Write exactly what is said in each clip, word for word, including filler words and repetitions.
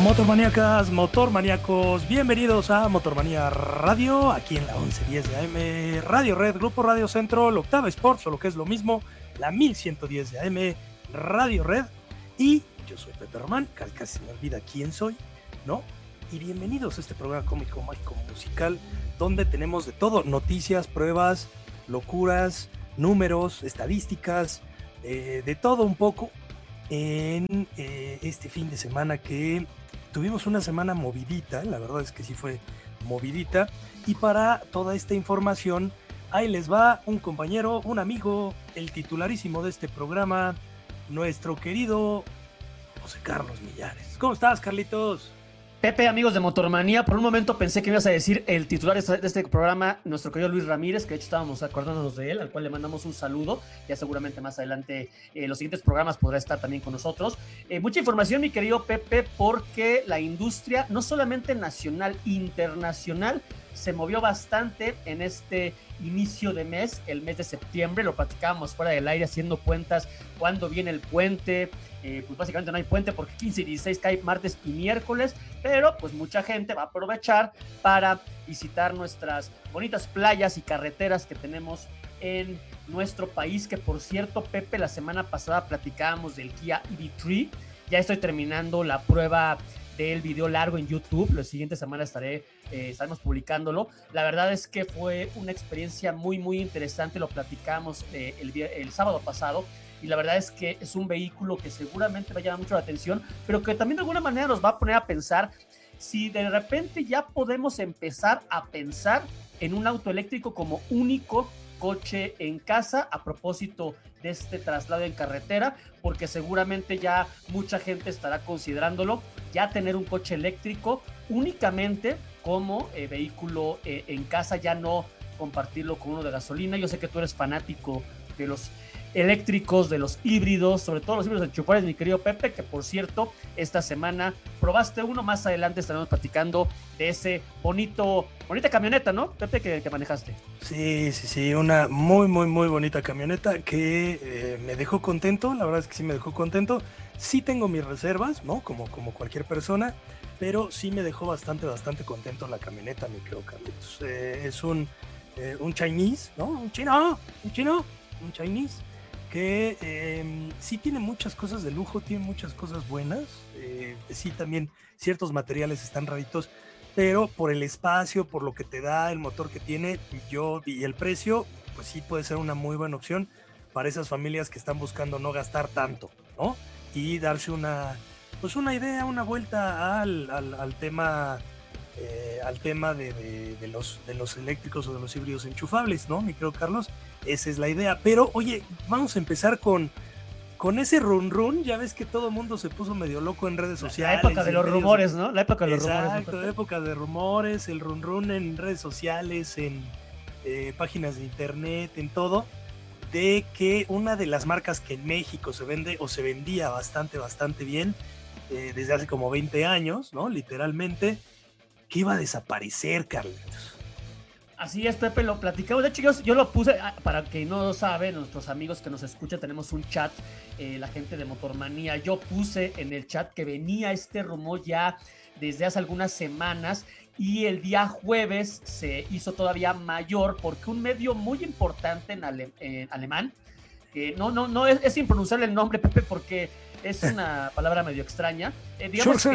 Motormaníacas, motormaníacos, bienvenidos a Motormanía Radio, aquí en la once diez de A M, Radio Red, Grupo Radio Centro, la Octava Sports, o lo que es lo mismo, la mil ciento diez de A M, Radio Red, y yo soy Pepe Román, casi se me olvida quién soy, ¿no? Y bienvenidos a este programa cómico, mágico, musical, donde tenemos de todo, noticias, pruebas, locuras, números, estadísticas, eh, de todo un poco, en eh, este fin de semana que tuvimos una semana movidita, la verdad es que sí fue movidita, y para toda esta información, ahí les va un compañero, un amigo, el titularísimo de este programa, nuestro querido José Carlos Millares. ¿Cómo estás, Carlitos? Pepe, amigos de Motormanía, por un momento pensé que me ibas a decir el titular de este programa, nuestro querido Luis Ramírez, que de hecho estábamos acordándonos de él, al cual le mandamos un saludo. Ya seguramente más adelante en eh, los siguientes programas podrá estar también con nosotros. Eh, mucha información, mi querido Pepe, porque la industria, no solamente nacional, internacional, se movió bastante en este inicio de mes, el mes de septiembre. Lo platicábamos fuera del aire haciendo cuentas cuándo viene el puente. Eh, pues básicamente no hay puente porque quince y dieciséis cae martes y miércoles, pero pues mucha gente va a aprovechar para visitar nuestras bonitas playas y carreteras que tenemos en nuestro país, que por cierto, Pepe, la semana pasada platicábamos del Kia E V tres. Ya estoy terminando la prueba del video largo en YouTube. La siguiente semana estaré, eh, estaremos publicándolo. La verdad es que fue una experiencia muy, muy interesante. Lo platicamos eh, el, el sábado pasado. Y la verdad es que es un vehículo que seguramente va a llamar mucho la atención, pero que también de alguna manera nos va a poner a pensar si de repente ya podemos empezar a pensar en un auto eléctrico como único coche en casa, a propósito de este traslado en carretera, porque seguramente ya mucha gente estará considerándolo, ya tener un coche eléctrico únicamente como eh, vehículo eh, en casa, ya no compartirlo con uno de gasolina. Yo sé que tú eres fanático de los eléctricos, de los híbridos, sobre todo los híbridos enchufables, mi querido Pepe, que por cierto, esta semana probaste uno. Más adelante estaremos platicando de ese bonito, bonita camioneta, ¿no, Pepe, que, que manejaste? Sí, sí, sí, una muy, muy, muy bonita camioneta que eh, me dejó contento. La verdad es que sí me dejó contento. Sí tengo mis reservas, ¿no? Como, como cualquier persona, pero sí me dejó bastante, bastante contento la camioneta, mi querido Carlitos. Eh, es un, eh, un Chinese, ¿no? Un chino, un chino, un Chinese, que eh, sí tiene muchas cosas de lujo, tiene muchas cosas buenas, eh, sí también ciertos materiales están raritos, pero por el espacio, por lo que te da, el motor que tiene, yo y el precio, pues sí puede ser una muy buena opción para esas familias que están buscando no gastar tanto, ¿no? Y darse una, pues una idea, una vuelta al, al, al tema, eh, al tema de, de, de, los, de los eléctricos o de los híbridos enchufables, ¿no, mi querido Carlos? Esa es la idea. Pero, oye, vamos a empezar con, con ese run run. Ya ves que todo el mundo se puso medio loco en redes sociales. La época de los medios... rumores, ¿no? La época de los Exacto, rumores. Exacto, la época de rumores, el run run en redes sociales, en eh, páginas de internet, en todo, de que una de las marcas que en México se vende o se vendía bastante, bastante bien, eh, desde hace como veinte años, ¿no? Literalmente, que iba a desaparecer, Carlitos. Así es, Pepe, lo platicamos. De hecho, yo, yo lo puse, para que no lo saben, nuestros amigos que nos escuchan, tenemos un chat, eh, la gente de Motormanía. Yo puse en el chat que venía este rumor ya desde hace algunas semanas, y el día jueves se hizo todavía mayor porque un medio muy importante en, ale, en alemán, que no, no, no es, es impronunciable el nombre, Pepe, porque es una palabra medio extraña. Eh, digamos que,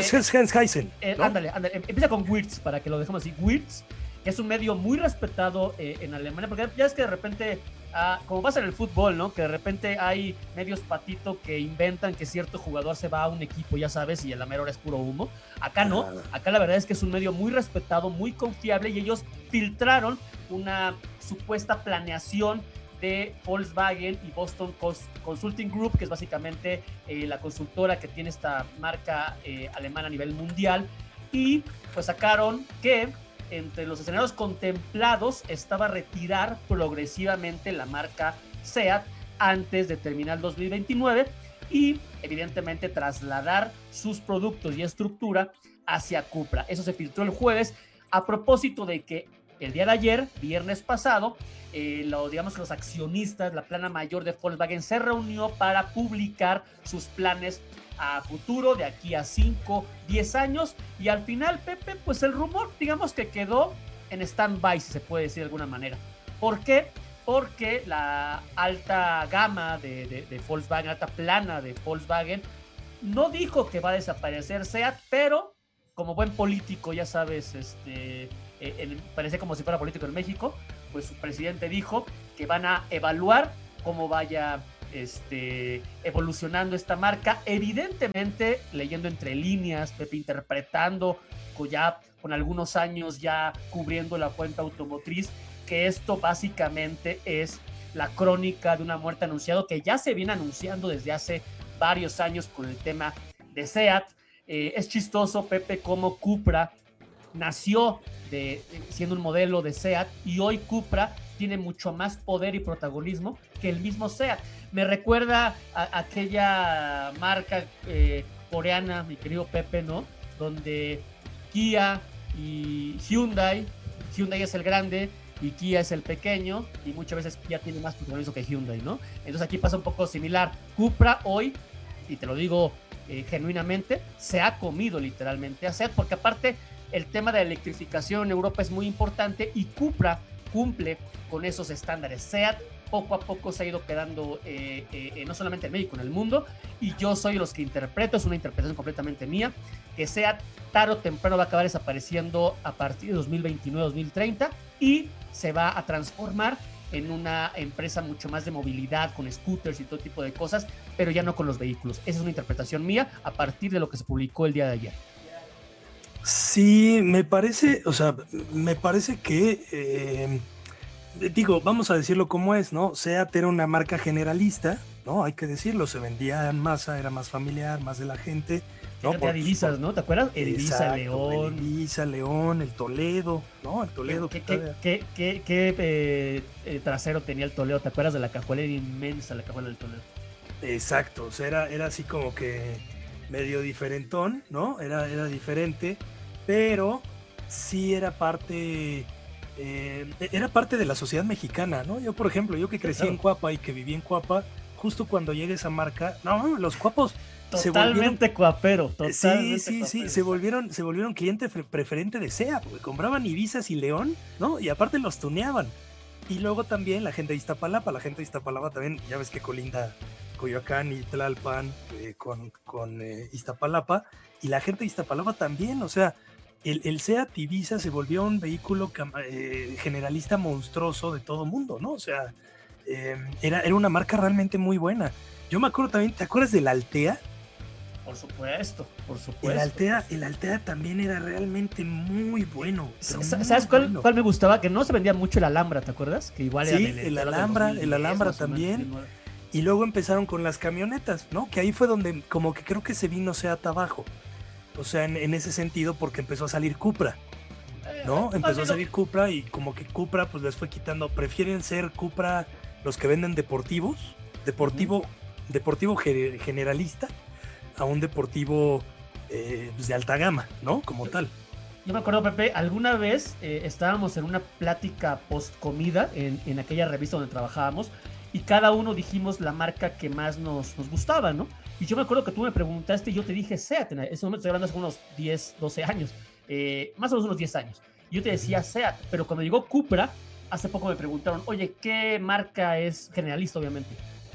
eh, ¿no? Ándale, ándale, empieza con Wirtz, para que lo dejemos así, Wirtz, que es un medio muy respetado eh, en Alemania, porque ya es que de repente, ah, como pasa en el fútbol, ¿no? Que de repente hay medios patito que inventan que cierto jugador se va a un equipo, ya sabes, y el la mera hora es puro humo. Acá no, acá la verdad es que es un medio muy respetado, muy confiable, y ellos filtraron una supuesta planeación de Volkswagen y Boston Consulting Group, que es básicamente eh, la consultora que tiene esta marca eh, alemana a nivel mundial, y pues sacaron que entre los escenarios contemplados estaba retirar progresivamente la marca SEAT antes de terminar el dos mil veintinueve y evidentemente trasladar sus productos y estructura hacia Cupra. Eso se filtró el jueves a propósito de que el día de ayer, viernes pasado, eh, lo, digamos, los accionistas, la plana mayor de Volkswagen se reunió para publicar sus planes a futuro, de aquí a cinco, diez años, y al final, Pepe, pues el rumor, digamos que quedó en stand-by, si se puede decir de alguna manera. ¿Por qué? Porque la alta gama de, de, de Volkswagen, alta plana de Volkswagen, no dijo que va a desaparecer SEAT, pero como buen político, ya sabes, este, eh, en, parece como si fuera político en México, pues su presidente dijo que van a evaluar cómo vaya este, evolucionando esta marca, evidentemente leyendo entre líneas, Pepe, interpretando ya con algunos años ya cubriendo la cuenta automotriz, que esto básicamente es la crónica de una muerte anunciada que ya se viene anunciando desde hace varios años con el tema de SEAT. Eh, es chistoso, Pepe, cómo Cupra nació de, de, siendo un modelo de SEAT, y hoy Cupra tiene mucho más poder y protagonismo que el mismo SEAT. Me recuerda a, a aquella marca eh, coreana, mi querido Pepe, ¿no? Donde Kia y Hyundai, Hyundai es el grande y Kia es el pequeño, y muchas veces Kia tiene más protagonismo que Hyundai, ¿no? Entonces aquí pasa un poco similar. Cupra hoy, y te lo digo eh, genuinamente, se ha comido literalmente a SEAT, porque aparte el tema de la electrificación en Europa es muy importante y Cupra cumple con esos estándares. SEAT poco a poco se ha ido quedando eh, eh, no solamente en México, en el mundo, y yo soy de los que interpreto, es una interpretación completamente mía, que SEAT tarde o temprano va a acabar desapareciendo a partir de dos mil veintinueve dos mil treinta y se va a transformar en una empresa mucho más de movilidad, con scooters y todo tipo de cosas, pero ya no con los vehículos. Esa es una interpretación mía a partir de lo que se publicó el día de ayer. Sí, me parece, o sea, me parece que, eh, digo, vamos a decirlo como es, ¿no? SEAT era una marca generalista, ¿no? Hay que decirlo, se vendía en masa, era más familiar, más de la gente, ¿no? Por divisas, por, ¿no? ¿Te acuerdas? El Ibiza, León. El Ibiza, León, el Toledo, ¿no? El Toledo. ¿Qué, qué, qué, qué, qué eh, eh, trasero tenía el Toledo? ¿Te acuerdas de la cajuela? Era inmensa la cajuela del Toledo. Exacto, o sea, era, era así como que medio diferentón, ¿no? Era, era diferente, pero sí era parte, eh, era parte de la sociedad mexicana, ¿no? Yo, por ejemplo, yo que crecí claro. en Cuapa y que viví en Cuapa, justo cuando llegue esa marca, no, los cuapos totalmente cuapero, totalmente sí, sí, cuapero. sí, se volvieron, se volvieron cliente preferente de SEAT, porque compraban Ibizas y León, ¿no? Y aparte los tuneaban. Y luego también la gente de Iztapalapa, la gente de Iztapalapa también, ya ves que colinda Coyoacán y Tlalpan eh, con, con eh, Iztapalapa, y la gente de Iztapalapa también, o sea, el, el SEAT Ibiza se volvió un vehículo eh, generalista monstruoso de todo mundo, ¿no? O sea, eh, era, era una marca realmente muy buena. Yo me acuerdo también, ¿te acuerdas del Altea? Por supuesto, por supuesto. El Altea, el Altea también era realmente muy bueno. ¿Sabes muy cuál, bueno. cuál me gustaba? Que no se vendía mucho el Alhambra, ¿te acuerdas? Que igual sí, era del, el Alhambra, el Alhambra también. Y luego empezaron con las camionetas, ¿no? Que ahí fue donde como que creo que se vino SEAT abajo. O sea, en, en ese sentido, porque empezó a salir Cupra, ¿no? Empezó a salir Cupra y como que Cupra pues les fue quitando. Prefieren ser Cupra los que venden deportivos, deportivo, uh-huh. deportivo generalista, a un deportivo eh, pues de alta gama, ¿no? Como tal. Yo me acuerdo, Pepe, alguna vez eh, estábamos en una plática post comida en, en aquella revista donde trabajábamos y cada uno dijimos la marca que más nos, nos gustaba, ¿no? Y yo me acuerdo que tú me preguntaste y yo te dije SEAT. En ese momento estoy hablando hace unos diez, doce años, eh, más o menos unos diez años. Y yo te decía SEAT, pero cuando llegó Cupra, hace poco me preguntaron, oye, ¿qué marca es generalista, obviamente?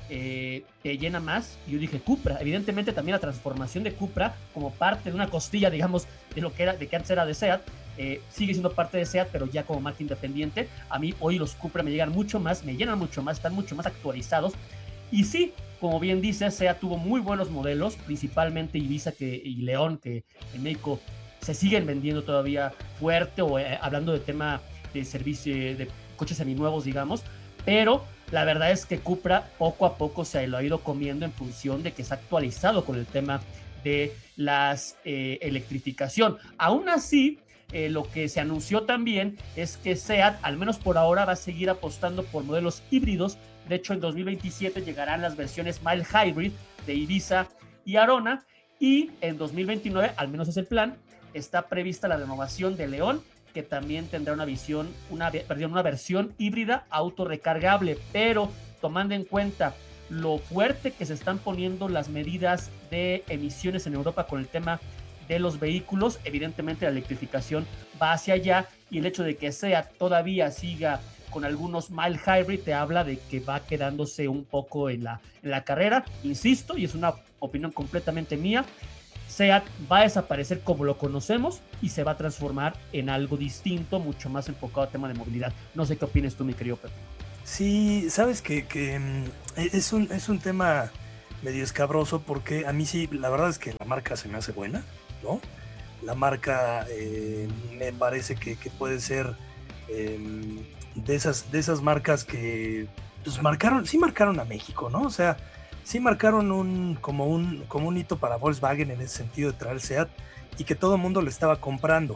Eh, te llena más, y yo dije Cupra. Evidentemente también la transformación de Cupra como parte de una costilla, digamos, de lo que era, de que antes era de SEAT, eh, sigue siendo parte de SEAT, pero ya como marca independiente. A mí hoy los Cupra me llegan mucho más, me llenan mucho más, están mucho más actualizados, y sí, como bien dices, SEAT tuvo muy buenos modelos, principalmente Ibiza que, y León, que en México se siguen vendiendo todavía fuerte, o eh, hablando de tema de servicio de coches seminuevos, digamos, pero la verdad es que Cupra poco a poco se lo ha ido comiendo en función de que se ha actualizado con el tema de la eh, electrificación. Aún así, eh, lo que se anunció también es que SEAT, al menos por ahora, va a seguir apostando por modelos híbridos. De hecho, en dos mil veintisiete llegarán las versiones mild hybrid de Ibiza y Arona, y en dos mil veintinueve, al menos es el plan, está prevista la renovación de León, que también tendrá una visión, una, perdón, una versión híbrida autorrecargable, pero tomando en cuenta lo fuerte que se están poniendo las medidas de emisiones en Europa con el tema de los vehículos. Evidentemente la electrificación va hacia allá, y el hecho de que SEAT todavía siga con algunos mild hybrid te habla de que va quedándose un poco en la, en la carrera. Insisto, y es una opinión completamente mía, SEAT va a desaparecer como lo conocemos y se va a transformar en algo distinto, mucho más enfocado al tema de movilidad. No sé qué opinas tú, mi querido Pepe. Sí, sabes que, que es, un, es un tema medio escabroso, porque a mí sí, la verdad es que la marca se me hace buena, ¿no? La marca eh, me parece que, que puede ser eh, de, esas, de esas marcas que pues marcaron, sí marcaron a México, ¿no? O sea, sí marcaron un como, un como un hito para Volkswagen en ese sentido de traer SEAT, y que todo el mundo lo estaba comprando,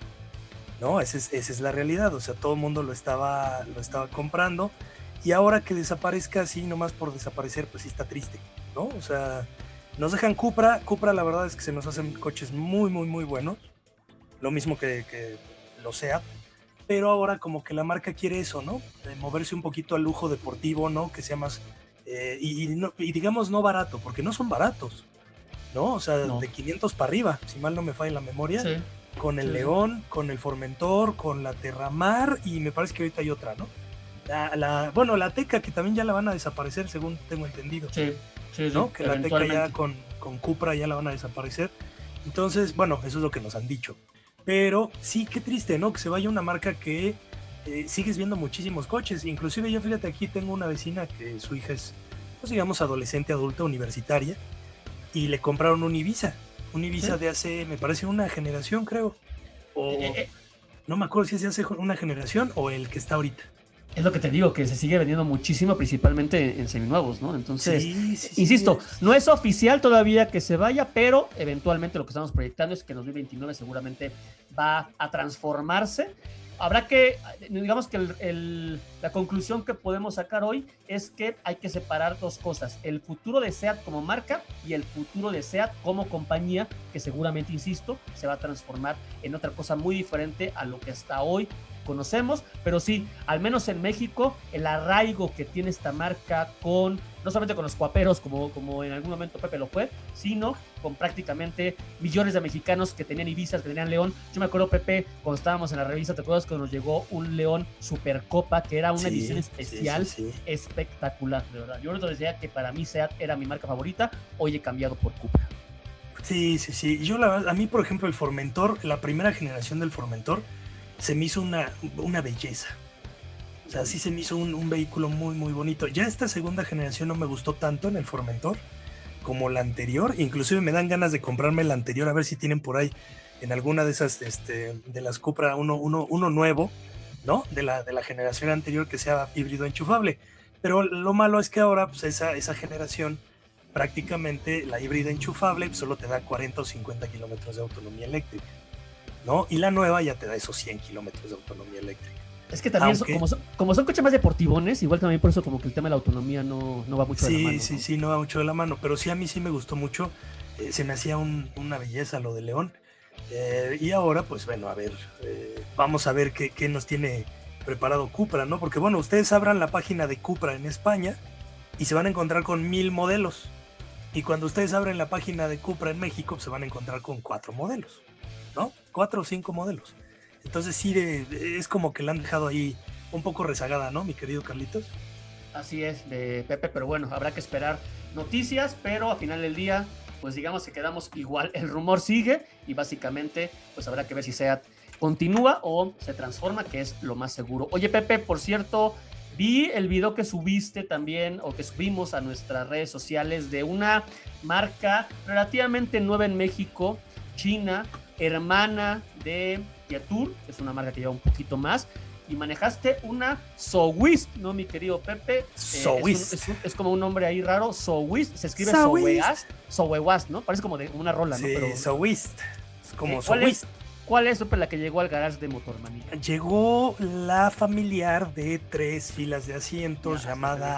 ¿no? Esa es, esa es la realidad, o sea, todo el mundo lo estaba, lo estaba comprando, y ahora que desaparezca así, nomás por desaparecer, pues sí está triste, ¿no? O sea, nos dejan Cupra. Cupra, la verdad es que se nos hacen coches muy, muy, muy buenos, lo mismo que, que los SEAT, pero ahora como que la marca quiere eso, ¿no? De moverse un poquito al lujo deportivo, ¿no? Que sea más, eh, y, y, no, y digamos no barato, porque no son baratos, ¿no? O sea, no. De quinientos para arriba, si mal no me falla la memoria, sí. Con el sí, León, sí. Con el Formentor, con la Terramar, y me parece que ahorita hay otra, ¿no? La, la, bueno, la Teca, que también ya la van a desaparecer, según tengo entendido. Sí, sí, ¿no? Sí, que la Teca ya con, con Cupra ya la van a desaparecer. Entonces, bueno, eso es lo que nos han dicho. Pero sí, qué triste, ¿no? Que se vaya una marca que eh, sigues viendo muchísimos coches. Inclusive yo, fíjate, aquí tengo una vecina que su hija es, pues digamos, adolescente, adulta, universitaria, y le compraron un Ibiza. Un Ibiza ¿sí? de hace, me parece, una generación, creo. O eh, eh. no me acuerdo si es de hace una generación o el que está ahorita. Es lo que te digo, que se sigue vendiendo muchísimo, principalmente en seminuevos, ¿no? Entonces, sí, sí, insisto, sí, no es oficial todavía que se vaya, pero eventualmente lo que estamos proyectando es que en dos mil veintinueve seguramente va a transformarse. Habrá que, digamos que el, el, la conclusión que podemos sacar hoy es que hay que separar dos cosas: el futuro de SEAT como marca y el futuro de SEAT como compañía, que seguramente, insisto, se va a transformar en otra cosa muy diferente a lo que hasta hoy conocemos. Pero sí, al menos en México, el arraigo que tiene esta marca con, no solamente con los cuaperos, como, como en algún momento Pepe lo fue, sino con prácticamente millones de mexicanos que tenían Ibizas, que tenían León. Yo me acuerdo, Pepe, cuando estábamos en la revista, ¿te acuerdas cuando nos llegó un León Supercopa, que era una sí, edición especial sí, sí, sí. espectacular, de verdad? Yo les decía que para mí SEAT era mi marca favorita, hoy he cambiado por Cupra. Sí, sí, sí. Yo la verdad, a mí, por ejemplo, el Formentor, la primera generación del Formentor, se me hizo una, una belleza. O sea, sí se me hizo un, un vehículo muy, muy bonito. Ya esta segunda generación no me gustó tanto en el Formentor como la anterior. Inclusive me dan ganas de comprarme la anterior, a ver si tienen por ahí en alguna de esas, este, de las Cupra, uno, uno, uno nuevo, ¿no? De la, de la generación anterior, que sea híbrido enchufable. Pero lo malo es que ahora, pues esa, esa generación, prácticamente la híbrida enchufable, pues, solo te da cuarenta o cincuenta kilómetros de autonomía eléctrica, ¿no? Y la nueva ya te da esos cien kilómetros de autonomía eléctrica. Es que también, Aunque, son, como, son, como son coches más deportivones, igual también por eso como que el tema de la autonomía no, no va mucho sí, de la mano. Sí, sí, ¿no? sí, no va mucho de la mano, pero sí, a mí sí me gustó mucho, eh, se me hacía un, una belleza lo de León, eh, y ahora, pues bueno, a ver, eh, vamos a ver qué, qué nos tiene preparado Cupra, ¿no? Porque bueno, ustedes abran la página de Cupra en España y se van a encontrar con mil modelos, y cuando ustedes abren la página de Cupra en México, pues, se van a encontrar con cuatro modelos, ¿no? Cuatro o cinco modelos. Entonces sí, de, de, es como que la han dejado ahí un poco rezagada, ¿no, mi querido Carlitos? Así es, de Pepe, pero bueno, habrá que esperar noticias, pero a final del día, pues digamos que quedamos igual, el rumor sigue y básicamente pues habrá que ver si SEAT continúa o se transforma, que es lo más seguro. Oye, Pepe, por cierto, vi el video que subiste también, o que subimos a nuestras redes sociales, de una marca relativamente nueva en México, china, hermana de Jetour, que es una marca que lleva un poquito más, y manejaste una Sowist, ¿no, mi querido Pepe? Sowist. Eh, es, es, es como un nombre ahí raro, Sowist, se escribe Sowest, Sowest, ¿no? Parece como de una rola, ¿no? Sí, Pero, Sowist, es como eh, ¿cuál Sowist. Es, ¿Cuál es, Pepe, la que llegó al garage de Motormanía? Llegó la familiar de tres filas de asientos, ya, llamada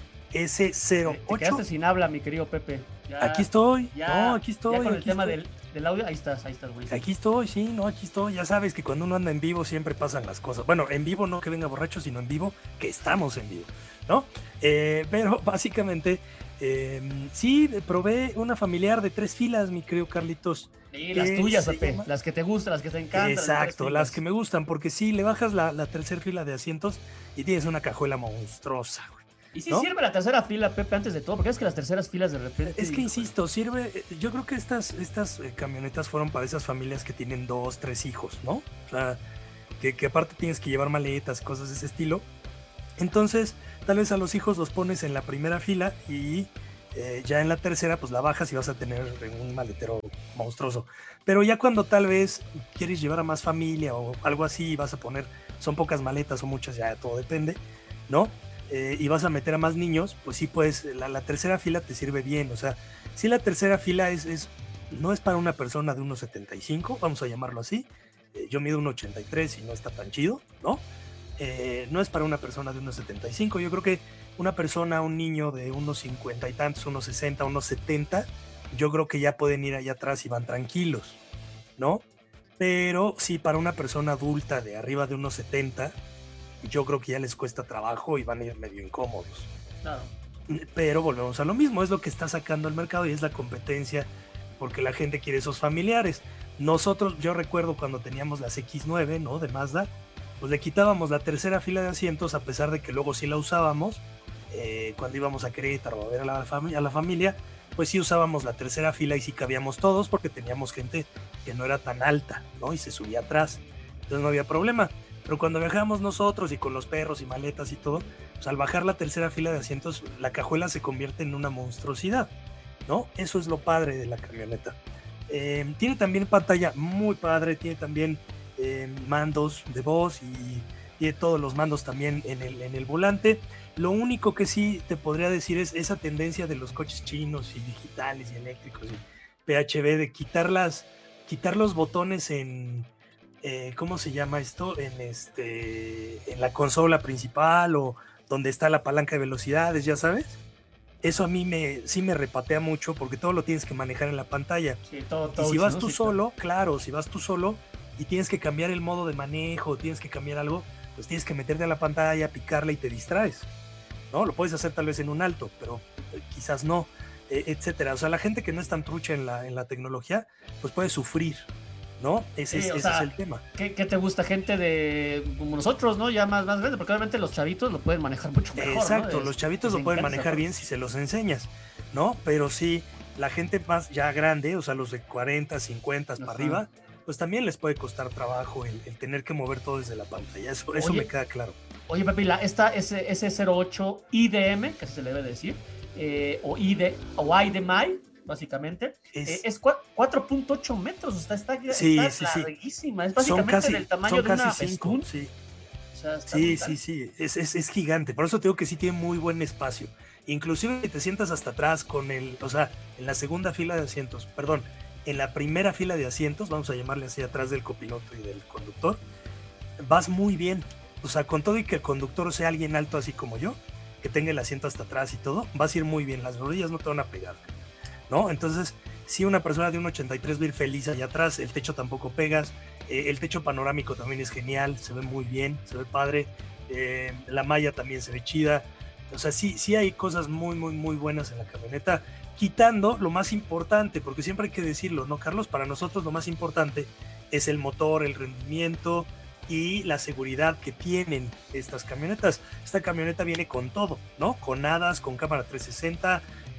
S cero ocho. Te quedaste sin habla, mi querido Pepe. Ya, aquí estoy, ya, no, aquí estoy. Ya con el aquí tema estoy. Del, del audio, ahí estás, ahí estás, güey. Aquí estoy, sí, no, aquí estoy. Ya sabes que cuando uno anda en vivo siempre pasan las cosas. Bueno, en vivo no que venga borracho, sino en vivo que estamos en vivo. ¿no? Eh, pero básicamente, eh, sí, probé una familiar de tres filas, mi querido Carlitos. Y las tuyas, Pepe, llama... las que te gustan, las que te encantan. Exacto, las que me gustan, porque sí, le bajas la, la tercera fila de asientos y tienes una cajuela monstruosa, güey. Y sí, ¿no? Sirve la tercera fila, Pepe, antes de todo, porque es que las terceras filas de repente... Es que, insisto, sirve... Yo creo que estas, estas camionetas fueron para esas familias que tienen dos, tres hijos, ¿no? O sea, que, que aparte tienes que llevar maletas, cosas de ese estilo. Entonces, tal vez a los hijos los pones en la primera fila y eh, ya en la tercera, pues la bajas y vas a tener un maletero monstruoso. Pero ya cuando tal vez quieres llevar a más familia o algo así y vas a poner, son pocas maletas o muchas, ya todo depende, ¿no? Eh, y vas a meter a más niños, pues sí, pues la, la tercera fila te sirve bien. O sea, si la tercera fila es, es no es para una persona de uno setenta y cinco, vamos a llamarlo así. Eh, yo mido uno ochenta y tres y no está tan chido, ¿no? Eh, no es para una persona de uno setenta y cinco. Yo creo que una persona, un niño de unos cincuenta y tantos, unos sesenta, unos setenta, yo creo que ya pueden ir allá atrás y van tranquilos, ¿no? Pero sí, para una persona adulta de arriba de unos setenta, yo creo que ya les cuesta trabajo y van a ir medio incómodos. Claro. Pero volvemos a lo mismo, es lo que está sacando el mercado y es la competencia, porque la gente quiere esos familiares. Nosotros, yo recuerdo cuando teníamos las equis nueve, ¿no? De Mazda, pues le quitábamos la tercera fila de asientos, a pesar de que luego sí la usábamos, eh, cuando íbamos a Querétaro a ver a la, fami- a la familia, pues sí usábamos la tercera fila y sí cabíamos todos, porque teníamos gente que no era tan alta, ¿no? Y se subía atrás, entonces no había problema. Pero cuando viajábamos nosotros y con los perros y maletas y todo, pues al bajar la tercera fila de asientos, la cajuela se convierte en una monstruosidad, ¿no? Eso es lo padre de la camioneta. Eh, tiene también pantalla muy padre, tiene también eh, mandos de voz y tiene todos los mandos también en el, en el volante. Lo único que sí te podría decir es esa tendencia de los coches chinos y digitales y eléctricos y P H V de quitar, las, quitar los botones en... Eh, ¿cómo se llama esto? En, este, en la consola principal o donde está la palanca de velocidades, ya sabes. Eso a mí me, sí me repatea mucho porque todo lo tienes que manejar en la pantalla. Sí, todo, todo y si vas ¿no? tú sí, solo, claro. claro, si vas tú solo y tienes que cambiar el modo de manejo, tienes que cambiar algo, pues tienes que meterte a la pantalla, picarle y te distraes, ¿no? Lo puedes hacer tal vez en un alto, pero eh, quizás no, eh, etcétera. O sea, la gente que no es tan trucha en la, en la tecnología, pues puede sufrir, ¿no? Ese, sí, es, ese sea, es el tema. ¿qué, ¿Qué te gusta? Gente de como nosotros, ¿no? Ya más, más grande, porque obviamente los chavitos lo pueden manejar mucho mejor. Exacto, ¿no? los chavitos lo pueden manejar bien si se los enseñas, ¿no? Pero sí, la gente más ya grande, o sea, los de cuarenta, cincuenta para arriba, pues también les puede costar trabajo el, el tener que mover todo desde la pantalla. Eso, oye, eso me queda claro. Oye, Pepe, la, esta S cero ocho I D M, que se le debe decir, eh, o I D o I D M I, básicamente, es, eh, es cuatro punto ocho metros, está, está, sí, está sí, larguísima, sí. es básicamente son casi, del tamaño son de casi una cinco, sí. O sea, sí, sí, sí, es, es, es gigante, por eso te digo que sí tiene muy buen espacio, inclusive si te sientas hasta atrás con el, o sea, en la segunda fila de asientos, perdón, en la primera fila de asientos, vamos a llamarle así, atrás del copiloto y del conductor, vas muy bien, o sea, con todo y que el conductor sea alguien alto así como yo, que tenga el asiento hasta atrás y todo, vas a ir muy bien, las rodillas no te van a pegar, ¿no? Entonces, si una persona de un ochenta y tres va a ir feliz allá atrás, el techo tampoco pegas, eh, el techo panorámico también es genial, se ve muy bien, se ve padre, eh, la malla también se ve chida, o sea, sí, sí hay cosas muy, muy, muy buenas en la camioneta, quitando lo más importante, porque siempre hay que decirlo, ¿no, Carlos? Para nosotros lo más importante es el motor, el rendimiento y la seguridad que tienen estas camionetas. Esta camioneta viene con todo, ¿no? Con hadas, con cámara trescientos sesenta,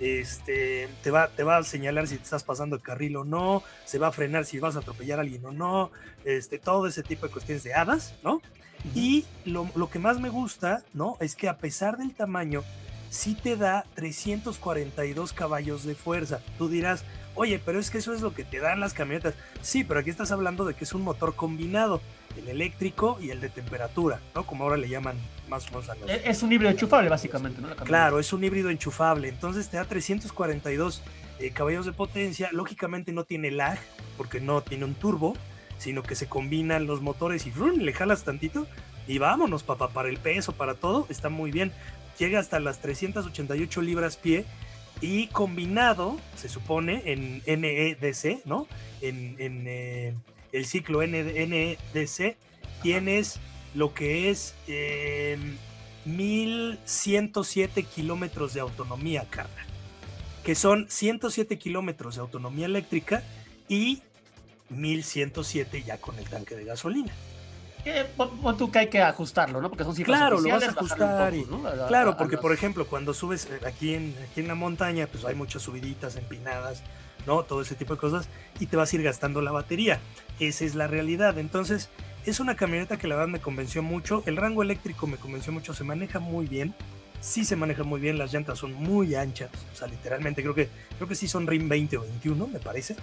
este, te va, te va a señalar si te estás pasando el carril o no, se va a frenar si vas a atropellar a alguien o no, este, todo ese tipo de cuestiones de hadas, ¿no? Uh-huh. Y lo, lo que más me gusta, ¿no? Es que a pesar del tamaño, sí te da trescientos cuarenta y dos caballos de fuerza. Tú dirás, oye, pero es que eso es lo que te dan las camionetas. Sí, pero aquí estás hablando de que es un motor combinado, el eléctrico y el de temperatura, ¿no? Como ahora le llaman más o menos a los... Es un híbrido enchufable, básicamente, ¿no? Claro, es un híbrido enchufable. Entonces te da trescientos cuarenta y dos eh, caballos de potencia. Lógicamente no tiene lag, porque no tiene un turbo, sino que se combinan los motores y ¡frum! Le jalas tantito y vámonos, papá, para el peso, para todo, está muy bien. Llega hasta las trescientas ochenta y ocho libras pie y combinado, se supone, en N E D C, ¿no? En, en eh, el ciclo N E D C tienes lo que es eh, mil ciento siete kilómetros de autonomía, carnal, que son ciento siete kilómetros de autonomía eléctrica y mil ciento siete ya con el tanque de gasolina. Que tú que hay que ajustarlo, ¿no? Porque son cifras Claro, lo vas a oficiales, ajustar. un poco, Y, ¿no? A- claro, a- porque a las- por ejemplo, cuando subes aquí en, aquí en la montaña, pues hay muchas subiditas, empinadas, ¿no? Todo ese tipo de cosas, y te vas a ir gastando la batería. Esa es la realidad. Entonces, es una camioneta que la verdad me convenció mucho. El rango eléctrico me convenció mucho, se maneja muy bien. Sí se maneja muy bien, las llantas son muy anchas, o sea, literalmente creo que, creo que sí son R I M veinte o veintiuno, me parece.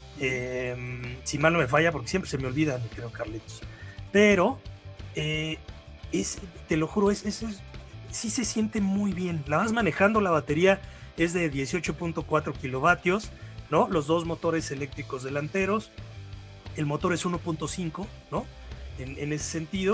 Eh, si mal no me falla, porque siempre se me olvida, mi querido Carlitos. Pero, eh, es, te lo juro, es, es, es- sí se siente muy bien. La vas manejando, la batería es de dieciocho punto cuatro kilovatios, ¿no? Los dos motores eléctricos delanteros. El motor es uno punto cinco, ¿no? En, en ese sentido.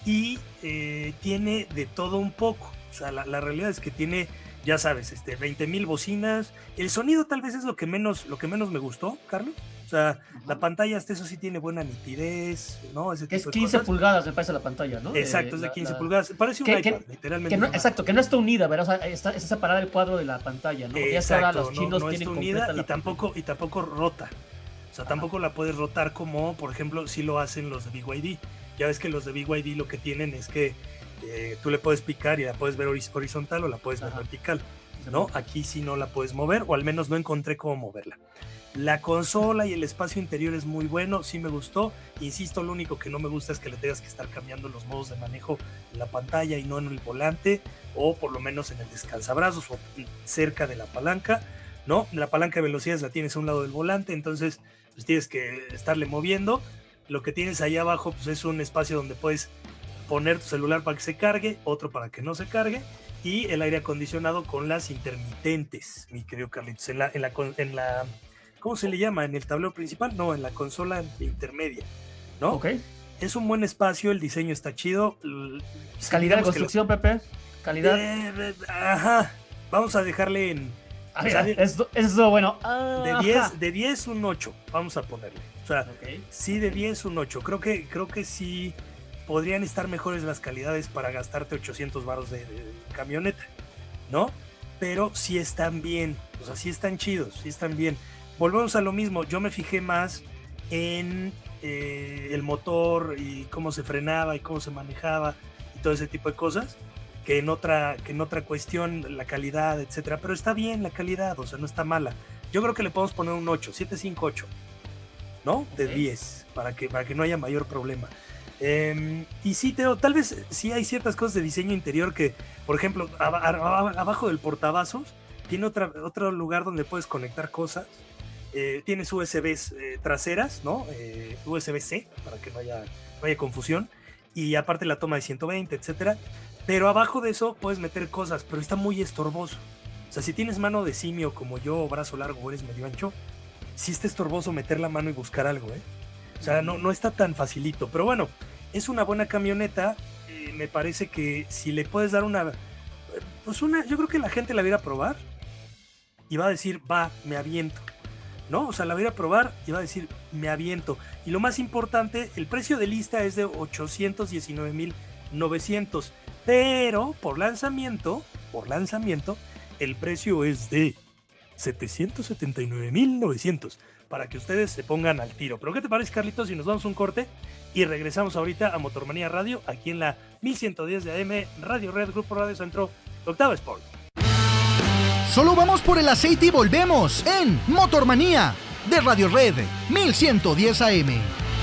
Y eh, tiene de todo un poco. O sea, la, la realidad es que tiene, ya sabes, este, veinte mil bocinas. El sonido tal vez es lo que menos, lo que menos me gustó, Carlos. O sea, la pantalla hasta eso sí tiene buena nitidez, ¿no? Ese Que es tipo de quince cosas. pulgadas, me parece la pantalla, ¿no? Exacto, Eh, es de la- quince la- pulgadas. Parece un que- iPad, que- literalmente. Que no, nomás. exacto, que no está unida, ¿verdad? O sea, está, está separada el cuadro de la pantalla, ¿no? Porque ya es que ahora Exacto, los no, chinos no tienen está completa unida la y tampoco, y tampoco rota. O sea, Ajá. tampoco la puedes rotar como, por ejemplo, si lo hacen los de B Y D. Ya ves que los de B Y D lo que tienen es que eh, tú le puedes picar y la puedes ver horiz- horizontal o la puedes ver Ajá. vertical, ¿no? Aquí sí no la puedes mover, o al menos no encontré cómo moverla. La consola y el espacio interior es muy bueno, sí me gustó. Insisto, lo único que no me gusta es que le tengas que estar cambiando los modos de manejo en la pantalla y no en el volante, o por lo menos en el descansabrazos o cerca de la palanca, ¿no? La palanca de velocidades la tienes a un lado del volante, entonces pues tienes que estarle moviendo. Lo que tienes ahí abajo pues es un espacio donde puedes poner tu celular para que se cargue, otro para que no se cargue, y el aire acondicionado con las intermitentes, mi querido Carlitos, en la, en la, con- en la ¿cómo se le llama? ¿En el tablero principal? No, en la consola intermedia, ¿no? Ok. Es un buen espacio, el diseño está chido. l- Calidad de digamos que construcción, Pepe. la- Calidad. Eh, eh, ajá, vamos a dejarle en... Ah, o mira, sea, eso es lo bueno. Ah, de ajá. diez, de diez un ocho, vamos a ponerle. O sea, Ok. sí, de diez un ocho. Creo que, creo que sí podrían estar mejores las calidades para gastarte ochocientos baros de, de camioneta, ¿no? Pero sí están bien, o sea, sí están chidos, sí están bien. Volvemos a lo mismo, yo me fijé más en eh, el motor y cómo se frenaba y cómo se manejaba y todo ese tipo de cosas, que en otra, que en otra cuestión, la calidad, etcétera. Pero está bien la calidad, o sea, no está mala. Yo creo que le podemos poner un ocho, siete cinco ocho, ¿no? De Ok. diez, para que, para que no haya mayor problema. Eh, y sí, Teo, tal vez sí hay ciertas cosas de diseño interior que, por ejemplo, aba- aba- abajo del portavasos tiene otra, otro lugar donde puedes conectar cosas. Eh, tienes U S Bs eh, traseras, ¿no? Eh, U S B C, para que no haya, no haya confusión. Y aparte la toma de ciento veinte, etcétera. Pero abajo de eso puedes meter cosas, pero está muy estorboso. O sea, si tienes mano de simio como yo, o brazo largo, o eres medio ancho, sí está estorboso meter la mano y buscar algo, ¿eh? O sea, no, no está tan facilito. Pero bueno, es una buena camioneta. Eh, me parece que si le puedes dar una... Pues una... Yo creo que la gente la va a ir a probar y va a decir, va, me aviento, ¿no? O sea, la va a ir a probar y va a decir, me aviento. Y lo más importante, el precio de lista es de ochocientos diecinueve mil novecientos, pero por lanzamiento, por lanzamiento, el precio es de setecientos setenta y nueve mil novecientos, para que ustedes se pongan al tiro. Pero ¿qué te parece, Carlitos, si nos damos un corte y regresamos ahorita a Motormanía Radio, aquí en la mil ciento diez de A M, Radio Red, Grupo Radio Centro, Octava Sport? Solo vamos por el aceite y volvemos en Motormanía de Radio Red mil ciento diez A M.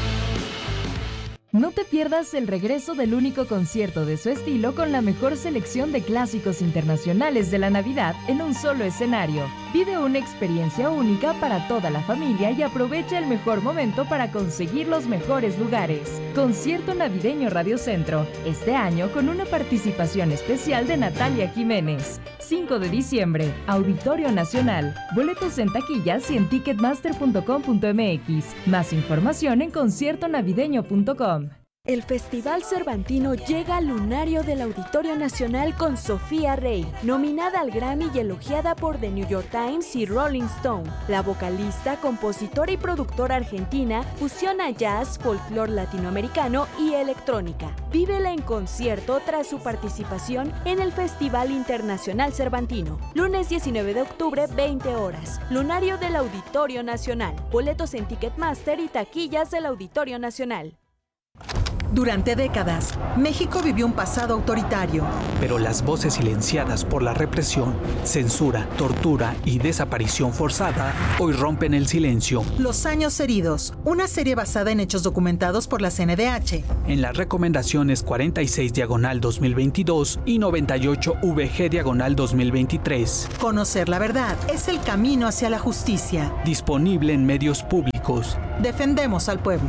No te pierdas el regreso del único concierto de su estilo con la mejor selección de clásicos internacionales de la Navidad en un solo escenario. Vive una experiencia única para toda la familia y aprovecha el mejor momento para conseguir los mejores lugares. Concierto Navideño Radio Centro, este año con una participación especial de Natalia Jiménez. cinco de diciembre, Auditorio Nacional. Boletos en taquillas y en ticketmaster punto com punto m x. Más información en concierto navideño punto com. El Festival Cervantino llega al lunario del Auditorio Nacional con Sofía Rey, nominada al Grammy y elogiada por The New York Times y Rolling Stone. La vocalista, compositora y productora argentina fusiona jazz, folclore latinoamericano y electrónica. Vívela en concierto tras su participación en el Festival Internacional Cervantino. Lunes diecinueve de octubre, veinte horas. Lunario del Auditorio Nacional. Boletos en Ticketmaster y taquillas del Auditorio Nacional. Durante décadas, México vivió un pasado autoritario. Pero las voces silenciadas por la represión, censura, tortura y desaparición forzada hoy rompen el silencio. Los años heridos, una serie basada en hechos documentados por la C N D H. En las recomendaciones cuarenta y seis diagonal dos mil veintidós y noventa y ocho V G diagonal dos mil veintitrés. Conocer la verdad es el camino hacia la justicia. Disponible en medios públicos. Defendemos al pueblo.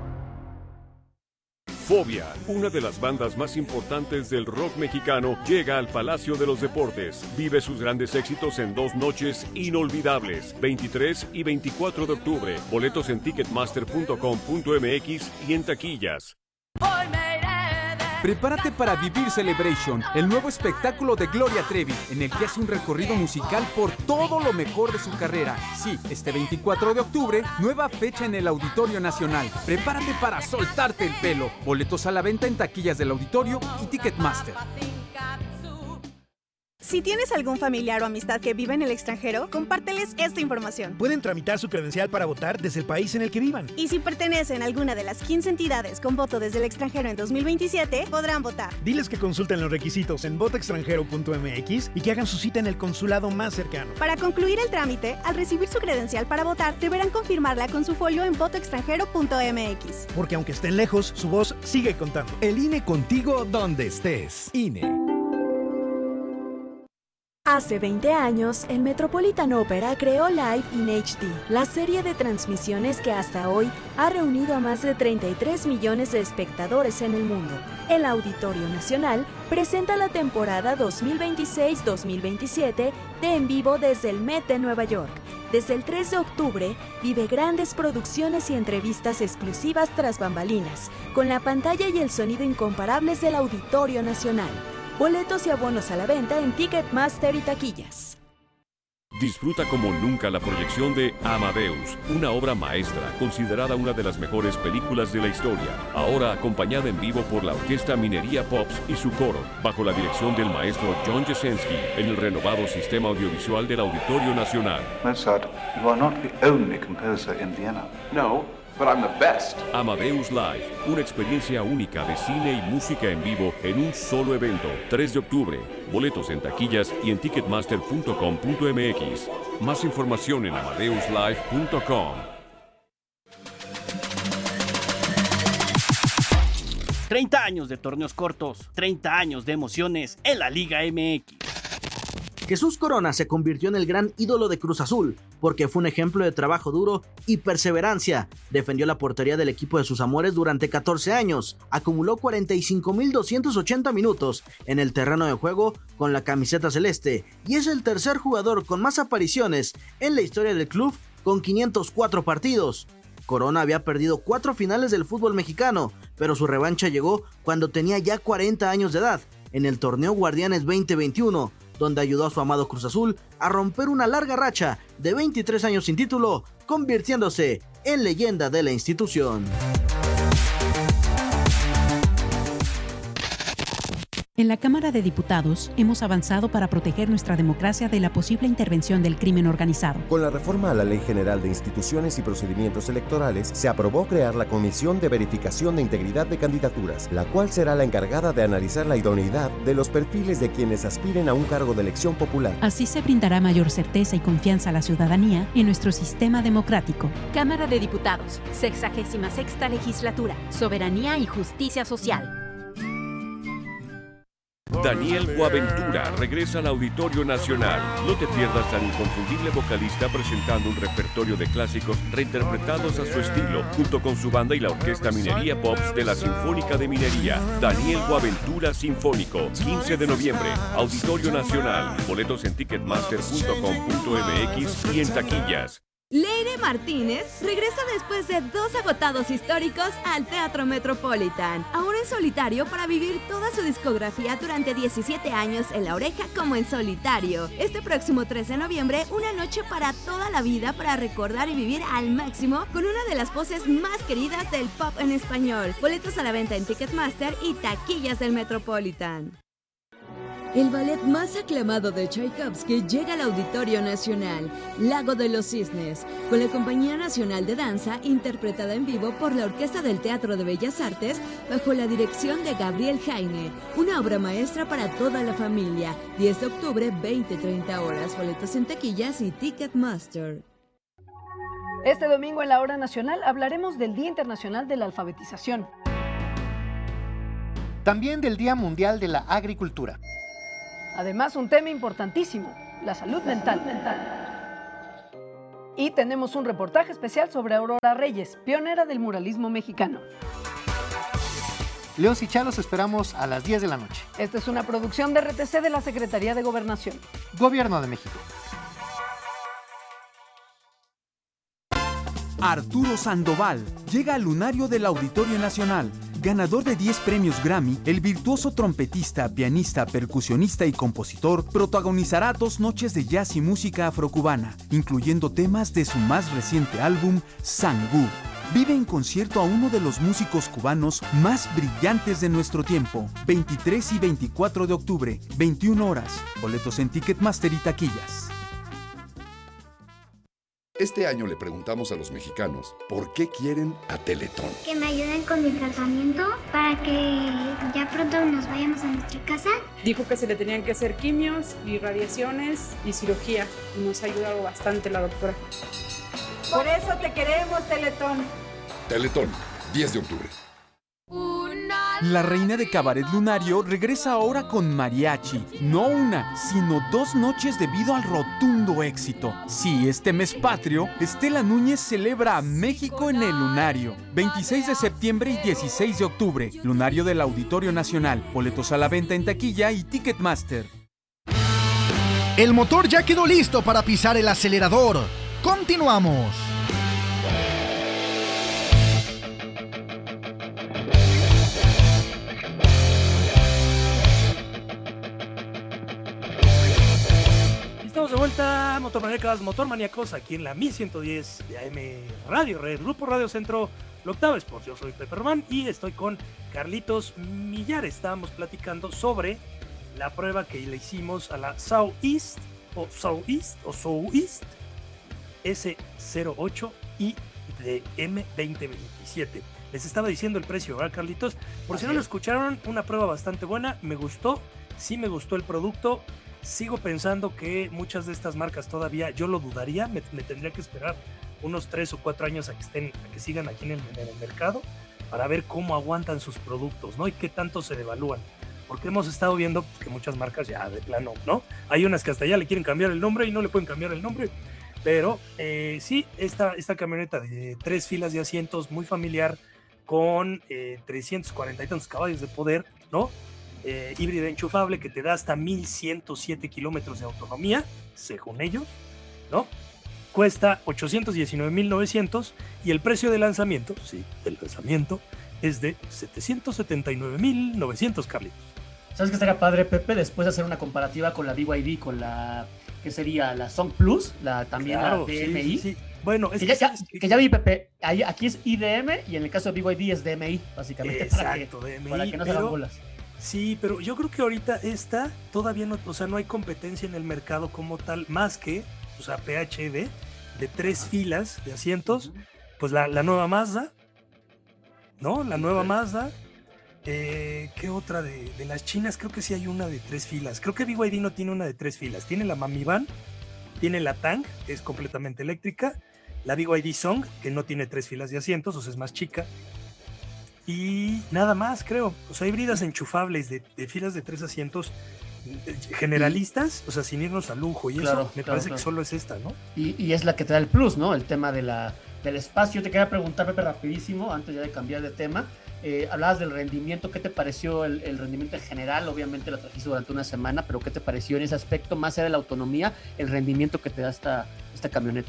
Fobia, una de las bandas más importantes del rock mexicano, llega al Palacio de los Deportes. Vive sus grandes éxitos en dos noches inolvidables, veintitrés y veinticuatro de octubre. Boletos en ticketmaster punto com punto m x y en taquillas. Prepárate para vivir Celebration, el nuevo espectáculo de Gloria Trevi, en el que hace un recorrido musical por todo lo mejor de su carrera. Sí, este veinticuatro de octubre, nueva fecha en el Auditorio Nacional. Prepárate para soltarte el pelo. Boletos a la venta en taquillas del Auditorio y Ticketmaster. Si tienes algún familiar o amistad que vive en el extranjero, compárteles esta información. Pueden tramitar su credencial para votar desde el país en el que vivan. Y si pertenecen a alguna de las quince entidades con voto desde el extranjero en dos mil veintisiete, podrán votar. Diles que consulten los requisitos en voto extranjero punto m x y que hagan su cita en el consulado más cercano. Para concluir el trámite, al recibir su credencial para votar, deberán confirmarla con su folio en voto extranjero punto m x. Porque aunque estén lejos, su voz sigue contando. El I N E contigo donde estés. I N E. Hace veinte años, el Metropolitan Opera creó Live in H D, la serie de transmisiones que hasta hoy ha reunido a más de treinta y tres millones de espectadores en el mundo. El Auditorio Nacional presenta la temporada dos mil veintiséis dos mil veintisiete de En Vivo desde el Met de Nueva York. Desde el tres de octubre, vive grandes producciones y entrevistas exclusivas tras bambalinas, con la pantalla y el sonido incomparables del Auditorio Nacional. Boletos y abonos a la venta en Ticketmaster y taquillas. Disfruta como nunca la proyección de Amadeus, una obra maestra, considerada una de las mejores películas de la historia. Ahora acompañada en vivo por la Orquesta Minería Pops y su coro, bajo la dirección del maestro John Jasenski, en el renovado sistema audiovisual del Auditorio Nacional. Mozart, you are not the only composer in Vienna. No, but I'm the best. Amadeus Live, una experiencia única de cine y música en vivo en un solo evento. tres de octubre. Boletos en taquillas y en ticketmaster punto com punto m x. Más información en amadeus live punto com. treinta años de torneos cortos, treinta años de emociones en la Liga M X. Jesús Corona se convirtió en el gran ídolo de Cruz Azul, porque fue un ejemplo de trabajo duro y perseverancia. Defendió la portería del equipo de sus amores durante catorce años, acumuló cuarenta y cinco mil doscientos ochenta minutos en el terreno de juego con la camiseta celeste, y es el tercer jugador con más apariciones en la historia del club con quinientos cuatro partidos. Corona había perdido cuatro finales del fútbol mexicano, pero su revancha llegó cuando tenía ya cuarenta años de edad, en el torneo Guardianes veinte veintiuno, donde ayudó a su amado Cruz Azul a romper una larga racha de veintitrés años sin título, convirtiéndose en leyenda de la institución. En la Cámara de Diputados hemos avanzado para proteger nuestra democracia de la posible intervención del crimen organizado. Con la reforma a la Ley General de Instituciones y Procedimientos Electorales, se aprobó crear la Comisión de Verificación de Integridad de Candidaturas, la cual será la encargada de analizar la idoneidad de los perfiles de quienes aspiren a un cargo de elección popular. Así se brindará mayor certeza y confianza a la ciudadanía en nuestro sistema democrático. Cámara de Diputados, sexagésima sexta Legislatura, Soberanía y Justicia Social. Daniel Boaventura regresa al Auditorio Nacional. No te pierdas al inconfundible vocalista presentando un repertorio de clásicos reinterpretados a su estilo, junto con su banda y la Orquesta Minería Pops de la Sinfónica de Minería. Daniel Boaventura Sinfónico, quince de noviembre, Auditorio Nacional. Boletos en ticketmaster punto com punto m x y en taquillas. Leire Martínez regresa después de dos agotados históricos al Teatro Metropolitan, ahora en solitario para vivir toda su discografía durante diecisiete años en La Oreja como en solitario. Este próximo tres de noviembre, una noche para toda la vida para recordar y vivir al máximo con una de las voces más queridas del pop en español. Boletos a la venta en Ticketmaster y taquillas del Metropolitan. El ballet más aclamado de Tchaikovsky llega al Auditorio Nacional, Lago de los Cisnes, con la Compañía Nacional de Danza, interpretada en vivo por la Orquesta del Teatro de Bellas Artes, bajo la dirección de Gabriel Jaime. Una obra maestra para toda la familia. diez de octubre, veinte a treinta horas. Boletos en taquillas y Ticketmaster. Este domingo en la Hora Nacional hablaremos del Día Internacional de la Alfabetización. También del Día Mundial de la Agricultura. Además, un tema importantísimo, la salud mental. Y tenemos un reportaje especial sobre Aurora Reyes, pionera del muralismo mexicano. León y Chá los esperamos a las diez de la noche. Esta es una producción de R T C de la Secretaría de Gobernación. Gobierno de México. Arturo Sandoval llega al lunario del Auditorio Nacional. Ganador de diez premios Grammy, el virtuoso trompetista, pianista, percusionista y compositor protagonizará dos noches de jazz y música afrocubana, incluyendo temas de su más reciente álbum, Sangú. Vive en concierto a uno de los músicos cubanos más brillantes de nuestro tiempo. veintitrés y veinticuatro de octubre, veintiuna horas. Boletos en Ticketmaster y taquillas. Este año le preguntamos a los mexicanos por qué quieren a Teletón. Que me ayuden con mi tratamiento para que ya pronto nos vayamos a nuestra casa. Dijo que se le tenían que hacer quimios y radiaciones y cirugía y nos ha ayudado bastante la doctora. Por eso te queremos, Teletón. Teletón, diez de octubre. La reina de cabaret lunario regresa ahora con mariachi. No una, sino dos noches debido al rotundo éxito. Sí, este mes patrio, Estela Núñez celebra a México en el lunario. veintiséis de septiembre y dieciséis de octubre. Lunario del Auditorio Nacional. Boletos a la venta en taquilla y Ticketmaster. El motor ya quedó listo para pisar el acelerador. Continuamos. Estamos de vuelta, motormaníacas, motormaníacos, aquí en la mil ciento diez de A M Radio Red, Grupo Radio Centro, la octava Sports. Yo soy Pepe Román y estoy con Carlitos Millar. Estábamos platicando sobre la prueba que le hicimos a la Southeast o Southeast o Southeast S cero ocho I de M veinte veintisiete. Les estaba diciendo el precio, ¿verdad, Carlitos? Por si no lo escucharon, una prueba bastante buena, me gustó, sí me gustó el producto. Sigo pensando que muchas de estas marcas todavía, yo lo dudaría, me, me tendría que esperar unos tres o cuatro años a que estén, a que sigan aquí en el, en el mercado para ver cómo aguantan sus productos, ¿no? Y qué tanto se devalúan. Porque hemos estado viendo que muchas marcas ya de plano, ¿no? Hay unas que hasta ya le quieren cambiar el nombre y no le pueden cambiar el nombre. Pero eh, sí, esta, esta camioneta de tres filas de asientos, muy familiar, con eh, trescientos cuarenta y tantos caballos de poder, ¿no? Eh, híbrida enchufable que te da hasta mil ciento siete kilómetros de autonomía, según ellos, ¿no? Cuesta ochocientos diecinueve mil novecientos y el precio de lanzamiento, sí, del lanzamiento, es de setecientos setenta y nueve mil novecientos, Carlitos. ¿Sabes qué estaría padre, Pepe? Después de hacer una comparativa con la B Y D, con la, ¿qué sería? La Song Plus, la también claro, la D M I. Sí, sí, sí. Bueno, es que, que, ya, que, que ya vi, Pepe, ahí, aquí es I D M y en el caso de B Y D es D M I, básicamente. Exacto, para que, D M I. Para que no pero, se hagan bolas. Sí, pero yo creo que ahorita esta todavía no, o sea, no hay competencia en el mercado como tal, más que, o sea, P H E V, de tres filas de asientos, uh-huh. Pues la, la nueva Mazda, ¿no? La nueva Mazda. Eh, ¿Qué otra de, de las chinas? Creo que sí hay una de tres filas. Creo que B Y D no tiene una de tres filas. Tiene la Mami Van, tiene la Tang, que es completamente eléctrica, la B Y D Song, que no tiene tres filas de asientos, o sea, es más chica. Y nada más, creo. O sea, híbridas enchufables de, de filas de tres asientos generalistas, o sea, sin irnos a lujo. Y claro, eso me claro, parece claro. que solo es esta, ¿no? Y, y es la que te da el plus, ¿no? El tema de la, del espacio. Te quería preguntar, Pepe, rapidísimo, antes ya de cambiar de tema. Eh, hablabas del rendimiento. ¿Qué te pareció el, el rendimiento en general? Obviamente lo trajiste durante una semana, pero ¿qué te pareció en ese aspecto, más allá de la autonomía, el rendimiento que te da esta, esta camioneta?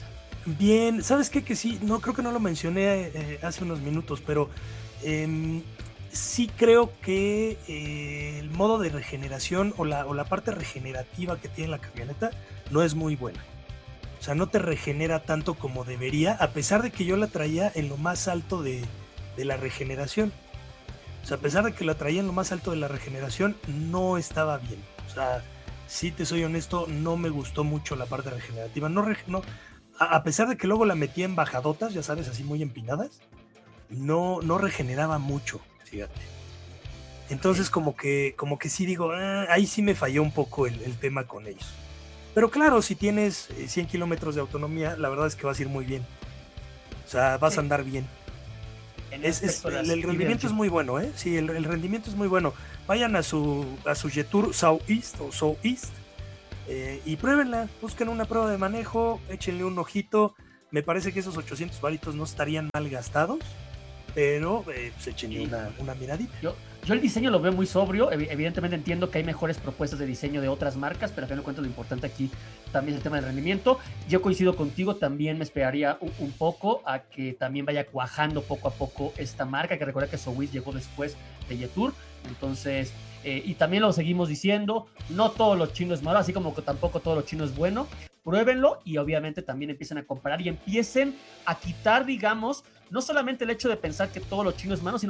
Bien, ¿sabes qué? Que sí, no creo que no lo mencioné eh, hace unos minutos, pero eh, sí creo que eh, el modo de regeneración o la, o la parte regenerativa que tiene la camioneta no es muy buena. O sea, no te regenera tanto como debería, a pesar de que yo la traía en lo más alto de, de la regeneración. O sea, a pesar de que la traía en lo más alto de la regeneración, no estaba bien. O sea, si te soy honesto, no me gustó mucho la parte regenerativa. No, no, a, a pesar de que luego la metía en bajadotas, ya sabes, así muy empinadas, no, no regeneraba mucho, fíjate. Entonces como que, como que sí digo, ah, ahí sí me falló un poco el, el tema con ellos. Pero claro, si tienes cien kilómetros de autonomía, la verdad es que vas a ir muy bien. O sea, vas sí. a andar bien. Es, es, el, el rendimiento es muy bueno, ¿eh? Sí, el, el rendimiento es muy bueno. Vayan a su, a su Jetour Southeast o Southeast eh, y pruébenla. Busquen una prueba de manejo, échenle un ojito. Me parece que esos ochocientos varitos no estarían mal gastados, pero eh, pues échenle sí. una, una miradita. Yo, yo el diseño lo veo muy sobrio. Evidentemente entiendo que hay mejores propuestas de diseño de otras marcas, pero a fin de cuentas lo importante aquí también es el tema del rendimiento. Yo coincido contigo, también me esperaría un, un poco a que también vaya cuajando poco a poco esta marca, que recuerda que Swiss llegó después de Jetour, entonces, eh, y también lo seguimos diciendo, no todo lo chino es malo, así como que tampoco todo lo chino es bueno. Pruébenlo y obviamente también empiecen a comparar y empiecen a quitar, digamos, no solamente el hecho de pensar que todo lo chino es malo, sino